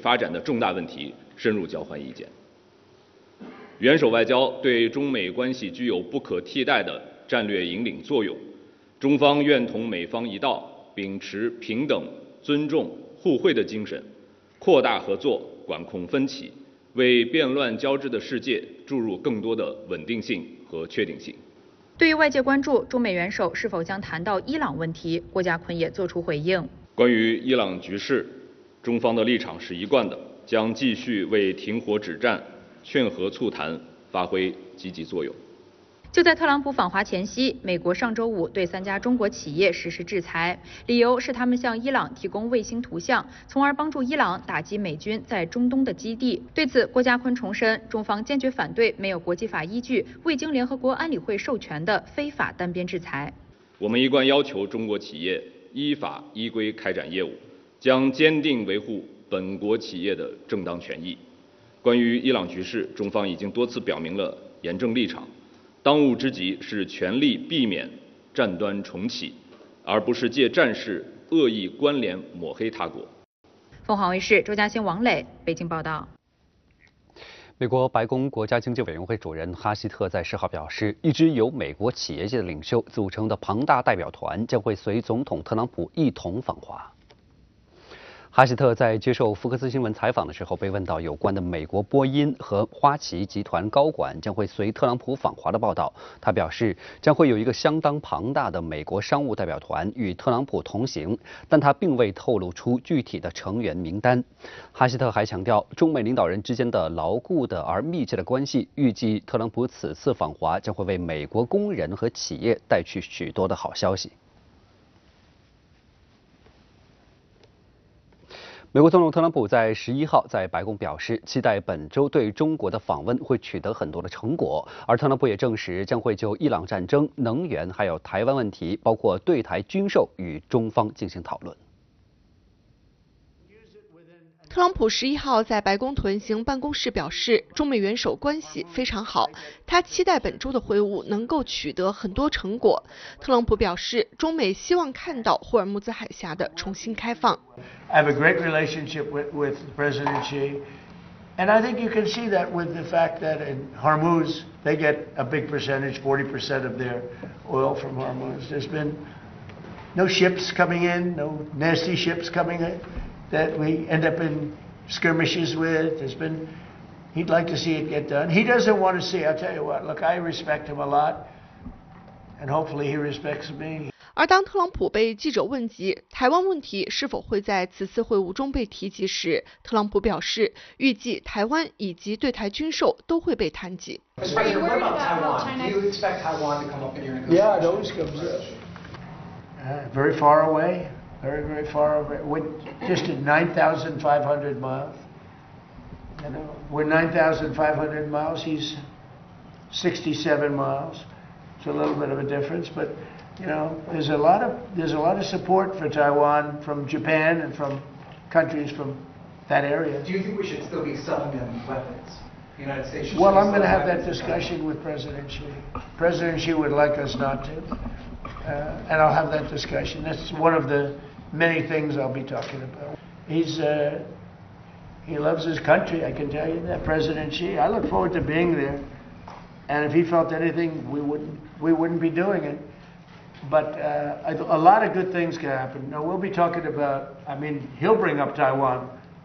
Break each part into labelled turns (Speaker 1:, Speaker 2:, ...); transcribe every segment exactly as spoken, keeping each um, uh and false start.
Speaker 1: 发展的重大问题深入交换意见。元首外交对中美关系具有不可替代的战略引领作用，中方愿同美方一道，秉持平等、尊重、互惠的精神，扩大合作，管控分歧，为变乱交织的世界注入更多的稳定性和确定性。
Speaker 2: 对于外界关注中美元首是否将谈到伊朗问题，郭家坤也作出回应。
Speaker 1: 关于伊朗局势，中方的立场是一贯的，将继续为停火止战、劝和促谈发挥积极作用。
Speaker 2: 就在特朗普访华前夕，美国上周五对三家中国企业实施制裁，理由是他们向伊朗提供卫星图像，从而帮助伊朗打击美军在中东的基地。对此，郭家坤重申，中方坚决反对没有国际法依据、未经联合国安理会授权的非法单边制裁。
Speaker 1: 我们一贯要求中国企业依法依规开展业务，将坚定维护本国企业的正当权益。关于伊朗局势，中方已经多次表明了严正立场。当务之急是全力避免战端重启，而不是借战事恶意关联抹黑他国。
Speaker 2: 凤凰卫视周嘉欣、王磊北京报道。
Speaker 3: 美国白宫国家经济委员会主任哈希特在十号表示，一支由美国企业界的领袖组成的庞大代表团将会随总统特朗普一同访华。哈希特在接受福克斯新闻采访的时候，被问到有关的美国波音和花旗集团高管将会随特朗普访华的报道，他表示将会有一个相当庞大的美国商务代表团与特朗普同行，但他并未透露出具体的成员名单。哈希特还强调，中美领导人之间的牢固的而密切的关系，预计特朗普此次访华将会为美国工人和企业带去许多的好消息。美国总统特朗普在十一号在白宫表示，期待本周对中国的访问会取得很多的成果。而特朗普也证实，将会就伊朗战争、能源还有台湾问题，包括对台军售与中方进行讨论。
Speaker 4: 特朗普十一号在白宫屯行办公室表示，中美元首关系非常好，他期待本周的会晤能够取得很多成果。特朗普表示，中美希望看到霍尔木兹海峡的重新开放。
Speaker 5: I have a great relationship with, with President Xi, and I think you can see that with the fact that in Hormuz they get a big percentage, forty percent of their oil from Hormuz. There's been no ships coming in, no nasty ships coming in that we end up in skirmishes with. There's been, he'd like to see it get done. He doesn't want to see, I'll tell you what, look, I respect him a lot, and hopefully he respects me.
Speaker 4: 而当特朗普被记者问及台湾问题是否会在此次会晤中被提及时，特朗普表示，预计台湾以及对台军售都会被谈及。
Speaker 6: President, what about Taiwan? Do you expect Taiwan to come up in your negotiations?
Speaker 5: Yeah, it always comes up. Uh, very far away. Very, very far away. We're just at nine thousand five hundred miles. You know, we're nine thousand five hundred miles. He's sixty-seven miles. It's a little bit of a difference, but you know, there's a lot of there's a lot of support for Taiwan from Japan and from countries from that area.
Speaker 6: Do you think we should still be selling them weapons? The United States should
Speaker 5: well, I'm going to have that discussion with President Xi. President Xi would like us not to, uh, and I'll have that discussion. That's one of the many things I'll be talking about. He's uh, he loves his country, I can tell you that. President Xi. I look forward to being there, and if he felt anything, we wouldn't we wouldn't be doing it. But uh, a lot of good things can happen. Now we'll be talking about. I mean, he'll bring up Taiwan.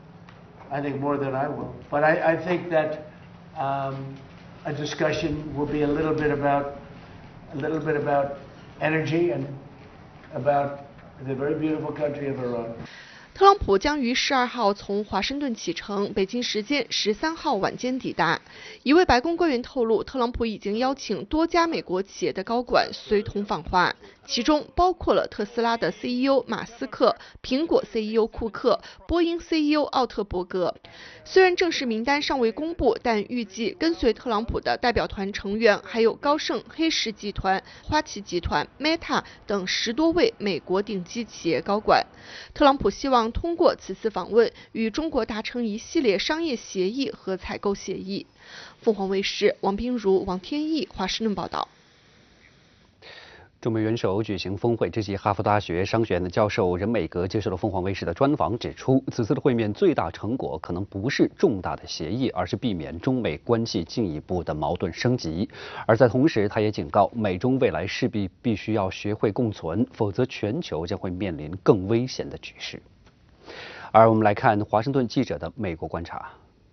Speaker 5: I think more than I will. But I, I think that um, a discussion will be a little bit about a little bit about energy and about the very beautiful country of Iran.
Speaker 4: 特朗普将于十二号从华盛顿启程，北京时间十三号晚间抵达。一位白宫官员透露，特朗普已经邀请多家美国企业的高管随同访华，其中包括了特斯拉的 C E O 马斯克、苹果 C E O 库克、波音 C E O 奥特伯格。虽然正式名单尚未公布，但预计跟随特朗普的代表团成员还有高盛、黑石集团、花旗集团、Meta 等十多位美国顶级企业高管。特朗普希望通过此次访问与中国达成一系列商业协议和采购协议。凤凰卫视王彬如、王天意华盛顿报道。
Speaker 3: 中美元首举行峰会之际，哈佛大学商学院的教授任美格接受了凤凰卫视的专访，指出此次的会面最大成果可能不是重大的协议，而是避免中美关系进一步的矛盾升级。而在同时，他也警告美中未来势必必须要学会共存，否则全球将会面临更危险的局势。而我们来看华盛顿记者的美国观察。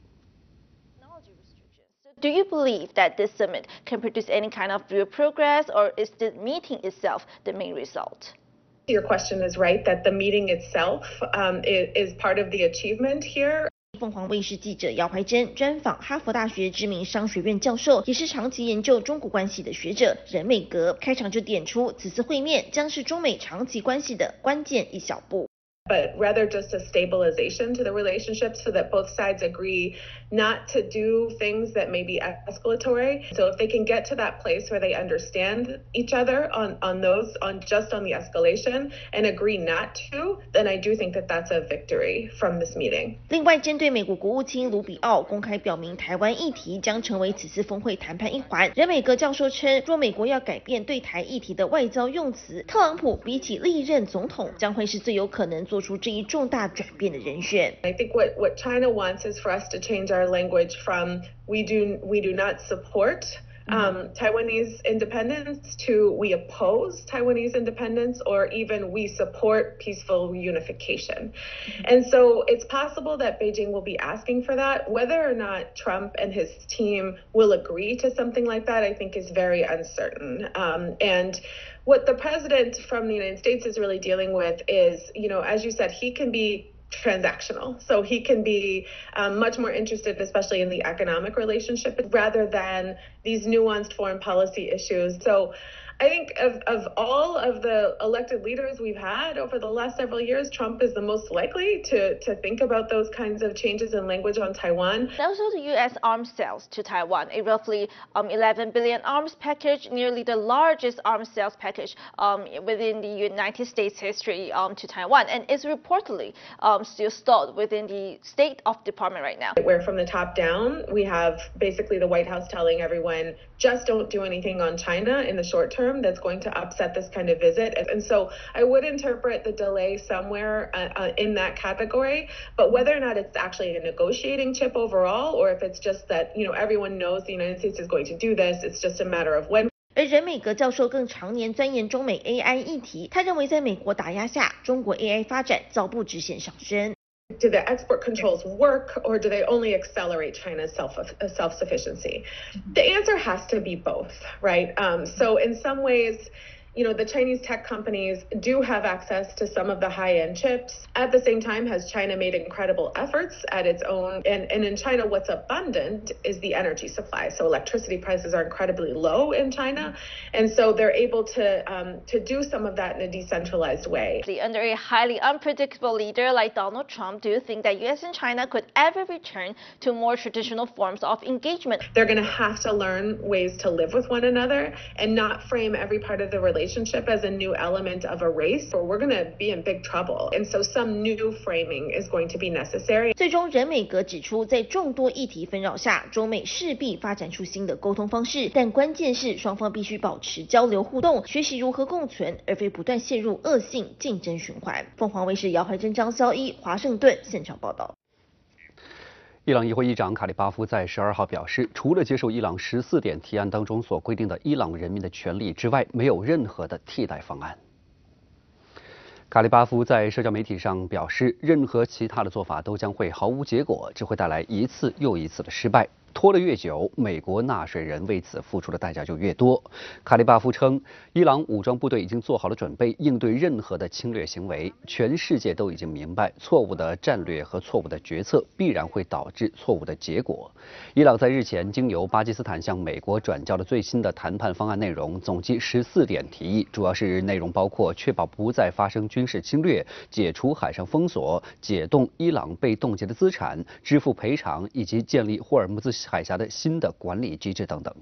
Speaker 7: Do you believe that this summit can produce any kind of real progress, or is the meeting itself the main result?
Speaker 8: Your question is right that the meeting itself um, is, is part of the achievement here.
Speaker 7: 凤凰卫视记者姚怀珍专访哈佛大学知名商学院教授，也是长期研究中国关系的学者任美格，开场就点出此次会面将是中美长期关系的关键一小步。
Speaker 8: But rather just a stabilization to the relationship so that both sides agree not to do things that may be escalatory. So if they can get to that place where they understand each other on, on those, on just on the escalation and agree not to, then I do think that that's a victory from this meeting.
Speaker 7: 另外，针对美国国务卿卢比奥公开表明台湾议题将成为此次峰会谈判一环，任美格教授称，若美国要改变对台议题的外交用词，特朗普比起历任总统将会是最有可能做出这一重大转变的人选。
Speaker 8: I think what what China wants is for us to change our language from we do we do not support um, Taiwanese independence to we oppose Taiwanese independence, or even we support peaceful unification. And so it's possible that Beijing will be asking for that. Whether or not Trump and his team will agree to something like that, I think is very uncertain. Um, and what the president from the United States is really dealing with is, you know, as you said, he can be transactional. So he can be um, much more interested, especially in the economic relationship, rather than these nuanced foreign policy issues. So I think of, of all of the elected leaders we've had over the last several years, Trump is the most likely to, to think about those kinds of changes in language on Taiwan.
Speaker 7: Also, the U S arms sales to Taiwan, a roughly um, eleven billion arms package, nearly the largest arms sales package um, within the United States history um, to Taiwan, and is reportedly um, still stalled within the State of Department right now.
Speaker 8: Where from the top down, we have basically the White House telling everyone, just don't do anything on China in the short term that's going to upset this kind of visit. And so I would interpret the delay somewhere uh, uh, in that category, but whether or not it's actually a negotiating chip overall, or if it's just that, you know, everyone knows the United States is going to do this, it's just a matter of when.
Speaker 7: 而任美格教授更常年钻研中美 A I 议题，他认为在美国打压下，中国 A I 发展遭不直线上升。
Speaker 8: Do the export controls work, or do they only accelerate China's self self-sufficiency? The answer has to be both, right? Um, so in some ways, you know, the Chinese tech companies do have access to some of the high-end chips. At the same time, has China made incredible efforts at its own? And, and in China, what's abundant is the energy supply. So electricity prices are incredibly low in China. And so they're able to, um, to do some of that in a decentralized way.
Speaker 7: Under a highly unpredictable leader like Donald Trump, do you think that U S and China could ever return to more traditional forms of engagement?
Speaker 8: They're going to have to learn ways to live with one another and not frame every part of the relationship relationship as a new element of a race, or we're going to be in big trouble. And so some new framing is going to be necessary.
Speaker 7: 最终，任美格指出，在众多议题纷扰下，中美势必发展出新的沟通方式，但关键是双方必须保持交流互动，学习如何共存，而非不断陷入恶性竞争循环。凤凰卫视姚怀珍、张潇一，华盛顿现场报道。
Speaker 3: 伊朗议会议长卡利巴夫在十二号表示，除了接受伊朗十四点提案当中所规定的伊朗人民的权利之外，没有任何的替代方案。卡利巴夫在社交媒体上表示，任何其他的做法都将会毫无结果，只会带来一次又一次的失败。拖得越久，美国纳税人为此付出的代价就越多。卡利巴夫称，伊朗武装部队已经做好了准备，应对任何的侵略行为。全世界都已经明白，错误的战略和错误的决策必然会导致错误的结果。伊朗在日前经由巴基斯坦向美国转交了最新的谈判方案内容，总计十四点提议，主要是内容包括确保不再发生军事侵略、解除海上封锁、解冻伊朗被冻结的资产、支付赔偿以及建立霍尔木兹海峡的新的管理机制等等。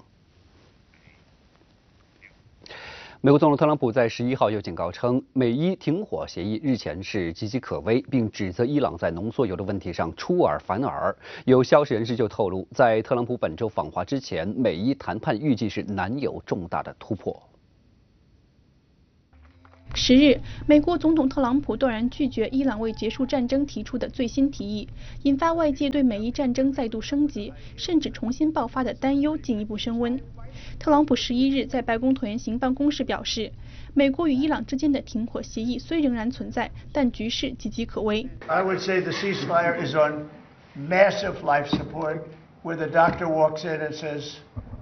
Speaker 3: 美国总统特朗普在十一号又警告称，美伊停火协议日前是岌岌可危，并指责伊朗在浓缩铀的问题上出尔反尔。有消息人士就透露，在特朗普本周访华之前，美伊谈判预计是难有重大的突破。
Speaker 9: 十日，美国总统特朗普断然拒绝伊朗为结束战争提出的最新提议，引发外界对美伊战争再度升级，甚至重新爆发的担忧进一步升温。特朗普十一日在白宫椭圆形办公室表示，美国与伊朗之间的停火协议虽仍然存在，但局势岌岌可危。
Speaker 5: I would say the ceasefire is on massive life support, where the doctor walks in and says,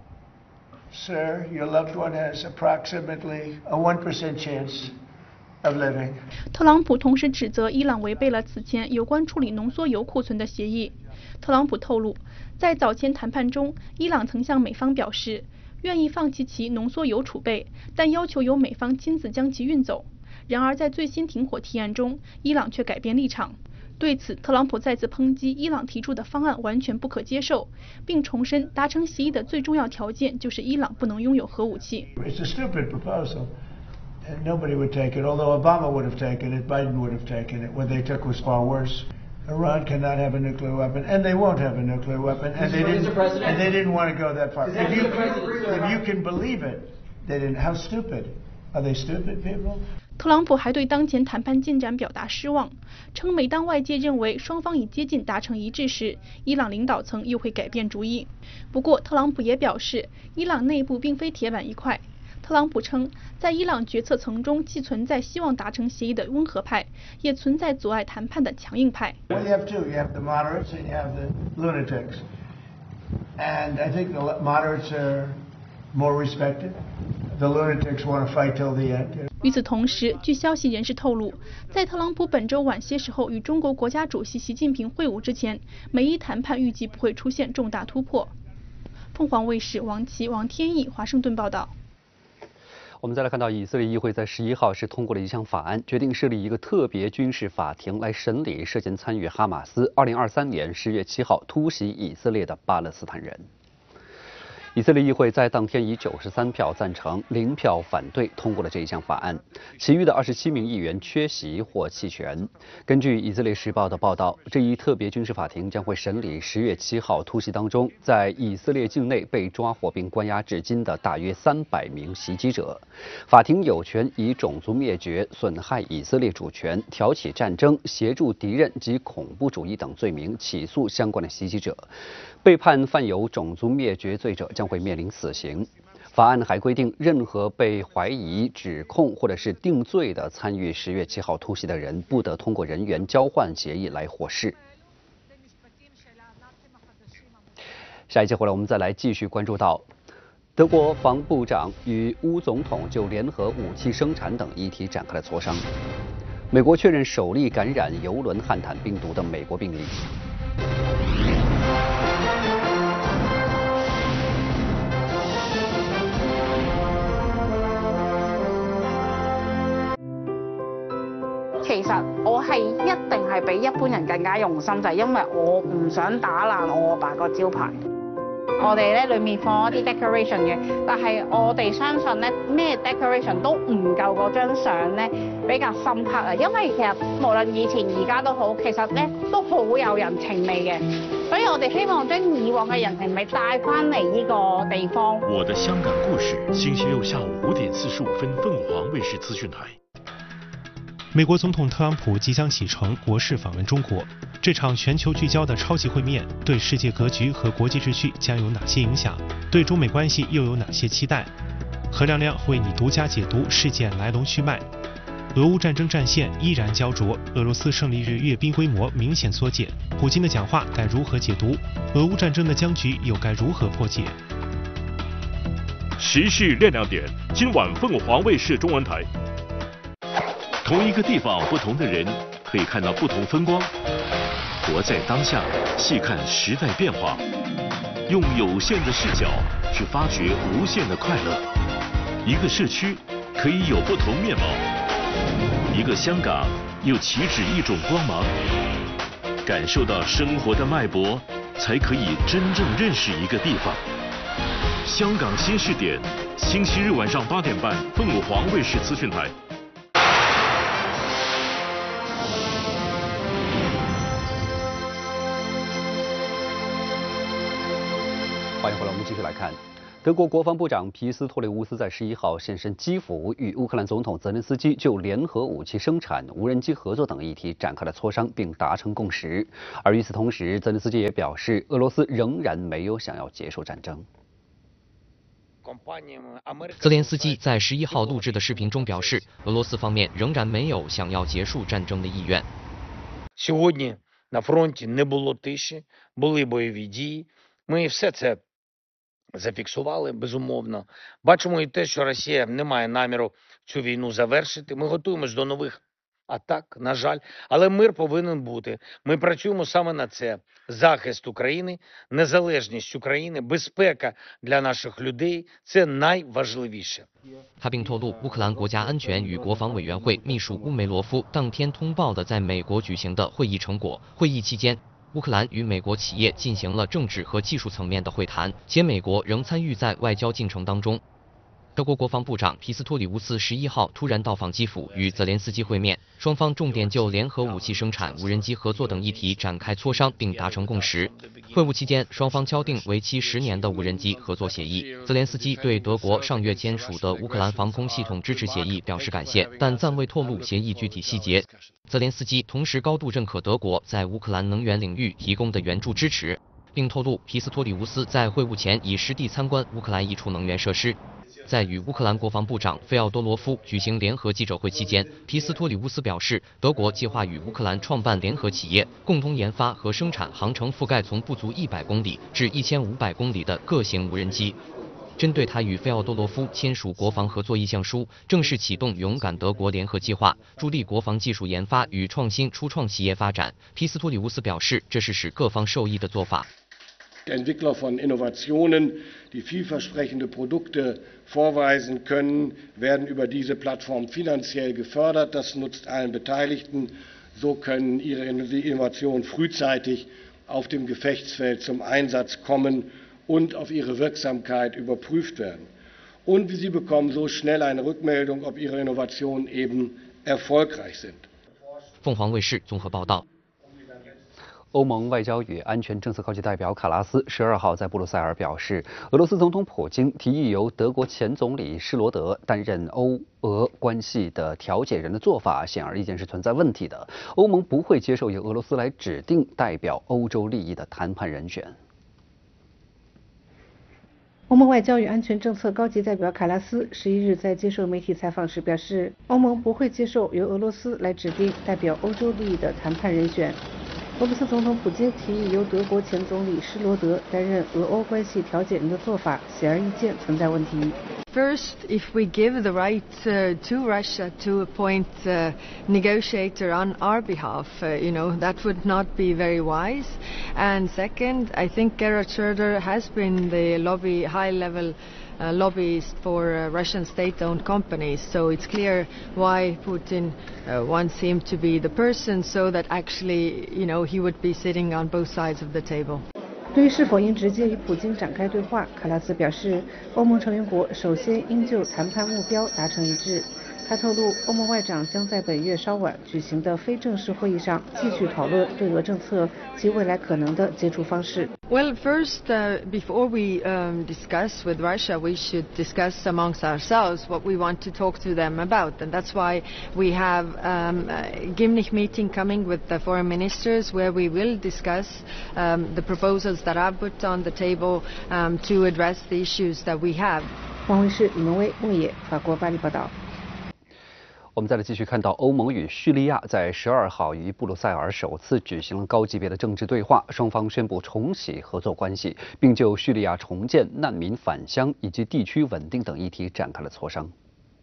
Speaker 5: "Sir, your loved one has approximately a one percent chance of living."
Speaker 9: 特朗普同时指责伊朗违背了此前有关处理浓缩铀库存的协议。特朗普透露，在早前谈判中，伊朗曾向美方表示愿意放弃其浓缩铀储备，但要求由美方亲自将其运走。然而，在最新停火提案中，伊朗却改变立场。对此，特朗普再次抨击伊朗提出的方案完全不可接受，并重申达成协议的最重要条件就是伊朗不能拥有核武器。
Speaker 5: It's a stupid proposal, and nobody would take it. Although Obama would have taken it, Biden would have taken it. What they took was far worse. Iran cannot have a nuclear weapon, and they won't have a nuclear weapon, and they didn't, and they didn't want to go that far. If you, if you can believe it, they didn't. How stupid? Are they stupid people?
Speaker 9: 特朗普还对当前谈判进展表达失望，称每当外界认为双方已接近达成一致时，伊朗领导层又会改变主意。不过，特朗普也表示，伊朗内部并非铁板一块。特朗普称，在伊朗决策层中，既存在希望达成协议的温和派，也存在阻碍谈判的强硬派。
Speaker 5: Well, you have two. You have the moderates and you have the lunatics. And I think the moderates are more respected. The lunatics want to fight till the end.
Speaker 9: 与此同时，据消息人士透露，在特朗普本周晚些时候与中国国家主席习近平会晤之前，美伊谈判预计不会出现重大突破。凤凰卫视王琦、王天翼华盛顿报道。
Speaker 3: 我们再来看到，以色列议会在十一号是通过了一项法案，决定设立一个特别军事法庭来审理涉嫌参与哈马斯二零二三年十月七号突袭以色列的巴勒斯坦人。以色列议会在当天以九十三票赞成、零票反对通过了这一项法案，其余的二十七名议员缺席或弃权。根据以色列时报的报道，这一特别军事法庭将会审理十月七号突袭当中在以色列境内被抓获并关押至今的大约三百名袭击者。法庭有权以种族灭绝、损害以色列主权、挑起战争、协助敌人及恐怖主义等罪名起诉相关的袭击者。被判犯有种族灭绝罪者将会面临死刑。法案还规定，任何被怀疑、指控或者是定罪的参与十月七号突袭的人，不得通过人员交换协议来获释。下一节回来，我们再来继续关注到，德国防部长与乌总统就联合武器生产等议题展开了磋商。美国确认首例感染游轮汉坦病毒的美国病例。
Speaker 10: 其實我係一定係比一般人更加用心，就係因為我唔想打爛我阿爸個招牌。我哋咧裡面放一啲 decoration 嘅，但係我哋相信咧咩 decoration 都唔夠嗰張相咧比較深刻啊！因為其實無論以前而家都好，其實咧都好有人情味嘅，所以我哋希望將以往嘅人情味帶翻嚟呢個地方。
Speaker 11: 我的香港故事，星期六下午五點四十五分，鳳凰衛視資訊台。
Speaker 12: 美國總統特朗普即將啟程國事訪問中國，這場全球聚焦的超級會面對世界格局和國際秩序將有哪些影響？對中美關係又有哪些期待？何亮亮為你獨家解讀事件來龍去脈。俄烏戰爭戰線依然膠着，俄羅斯勝利日閱兵規模明顯縮減，普京的講話該如何解讀？俄烏戰爭的僵局又該如何破解？
Speaker 11: 時事亮亮點，今晚鳳凰衛視中文台。同一個地方，不同的人，可以看到不同風光。活在當下，細看時代變化，用有限的視角去發掘無限的快樂。一個社區可以有不同面貌，一個香港又豈止一種光芒。感受到生活的脈搏，才可以真正認識一個地方。香港新視點，星期日晚上八點半，鳳凰衛視資訊台。
Speaker 3: 欢迎回来，我们继续来看。 德国国防部长皮斯托里乌斯在十一号现身基辅，与乌克兰总统泽连斯基就联合武器生产、无人机合作等议题展开了磋商，并达成共识。而与此同时，泽连斯基也表示，俄罗斯仍然没有想要结束战争。
Speaker 13: 泽连斯基在十一号录制的视频中表示，俄罗斯方面仍然没有想要结束战争的意愿。
Speaker 14: Сьогодні на фронті не було тиші, були бойові дії. Ми все це зафіксували, безумовно. Бачимо і те, що Росія не має наміру цю війну завершити. Ми готуємось до нових атак, на жаль, але мир повинен бути. Ми працюємо саме на це. Захист України, незалежність України, безпека для наших людей – це найважливіше.
Speaker 13: 他并透露，乌克兰国家安全与国防委员会秘书乌梅罗夫当天通报的在美国举行的会议成果。会议期间，乌克兰与美国企业进行了政治和技术层面的会谈，且美国仍参与在外交进程当中。德国国防部长皮斯托里乌斯十一号突然到访基辅，与泽连斯基会面，双方重点就联合武器生产、无人机合作等议题展开磋商，并达成共识。会晤期间，双方敲定为期十年的无人机合作协议。泽连斯基对德国上月签署的乌克兰防空系统支持协议表示感谢，但暂未透露协议具体细节。泽连斯基同时高度认可德国在乌克兰能源领域提供的援助支持，并透露皮斯托里乌斯在会晤前已实地参观乌克兰一处能源设施。在与乌克兰国防部长费奥多罗夫举行联合记者会期间，皮斯托里乌斯表示，德国计划与乌克兰创办联合企业，共同研发和生产航程覆盖从不足一百公里至一千五百公里的各型无人机。针对他与费奥多罗夫签署国防合作意向书，正式启动勇敢德国联合计划，助力国防技术研发与创新初创企业发展。皮斯托里乌斯表示，这是使各方受益的做法。
Speaker 15: Entwickler von Innovationen, die vielversprechende Produkte vorweisen können, werden über diese Plattform finanziell gefördert. Das nutzt allen Beteiligten. So können ihre Innovationen frühzeitig auf dem Gefechtsfeld zum Einsatz kommen und auf ihre Wirksamkeit überprüft werden. Und sie bekommen so schnell eine Rückmeldung, ob ihre Innovationen eben erfolgreich sind.
Speaker 13: 凤凰卫视综合报道。
Speaker 3: 欧盟外交与安全政策高级代表卡拉斯十二号在布鲁塞尔表示，俄罗斯总统普京提议由德国前总理施罗德担任欧俄关系的调解人的做法，显而易见是存在问题的。欧盟不会接受由俄罗斯来指定代表欧洲利益的谈判人选。
Speaker 16: 欧盟外交与安全政策高级代表卡拉斯十一日在接受媒体采访时表示，欧盟不会接受由俄罗斯来指定代表欧洲利益的谈判人选。俄罗斯总统普京提议由德国前总理施罗德担任俄欧关系调解人的做法，显而易见存在问题。
Speaker 17: First, if we give the right uh, to Russia to appoint a negotiator on our behalf, uh, you know, that would not be very wise. And second, I think Gerhard Schröder has been the lobby, high-level uh, lobbyist for uh, Russian state-owned companies. So it's clear why Putin uh, wants him to be the person, so that actually, you know, he would be sitting on both sides of the table.
Speaker 16: 对于是否应直接与普京展开对话，卡拉斯表示，欧盟成员国首先应就谈判目标达成一致。他透露，欧盟外长将在本月稍晚举行的非正式会议上继续讨论对俄政策及未来可能的接触方式。
Speaker 17: Well, first, uh, before we um, discuss with Russia, we should discuss amongst ourselves what we want to talk to them about, and that's why we have um, a Gimnich meeting coming with the foreign ministers, where we will discuss um, the proposals that I've put on the table um, to address the issues that we have.
Speaker 16: 王卫视李文威、孟野，法国巴黎报道。
Speaker 3: 我们再来继续看到，欧盟与叙利亚在十二号于布鲁塞尔首次举行了高级别的政治对话，双方宣布重启合作关系，并就叙利亚重建、难民返乡以及地区稳定等议题展开了磋商。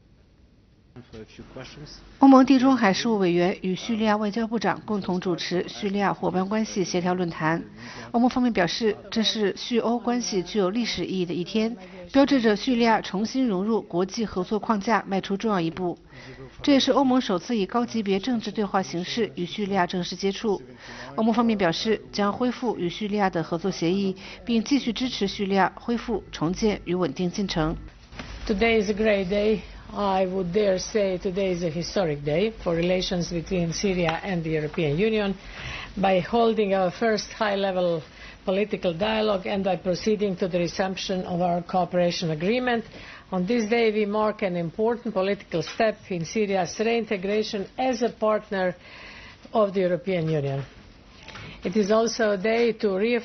Speaker 16: 欧盟地中海事务委员与叙利亚外交部长共同主持叙利亚伙伴关系协调论坛。欧盟方面表示，这是叙欧关系具有历史意义的一天，标志着叙利亚重新融入国际合作框架迈出重要一步。这也是欧盟首次以高级别政治对话形式与叙利亚正式接触。欧盟方面表示，将恢复与叙利亚的合作协议，并继续支持叙利亚恢复、重建与稳定进程。
Speaker 18: Today is a great day. I would dare say today is a historic day for relations between Syria and the European Union. by holding our first high-level political dialogue and by proceeding to the resumption of our cooperation agreement. On this day, we mark an important political step in Syria's reintegration as a partner of the European Union. It is also a day to reaffirm